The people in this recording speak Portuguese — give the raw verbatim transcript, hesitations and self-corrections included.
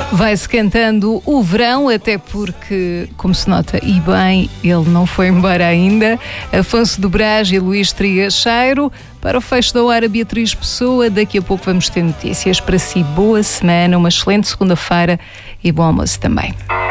Vai-se cantando o verão, até porque, como se nota, e bem, ele não foi embora ainda. Afonso do Brás e Luís Trigacheiro. Para o fecho da hora, Beatriz Pessoa. Daqui a pouco vamos ter notícias para si. Boa semana, uma excelente segunda-feira e bom almoço também.